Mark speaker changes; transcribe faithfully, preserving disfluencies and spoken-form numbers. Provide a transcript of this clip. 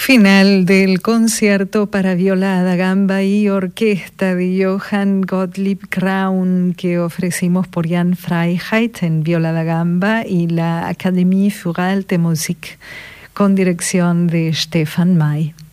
Speaker 1: Final del concierto para viola da gamba y orquesta de Johann Gottlieb Graun que ofrecimos por Jan Freiheit en viola da gamba y la Académie für Alte Musik con dirección de Stefan May.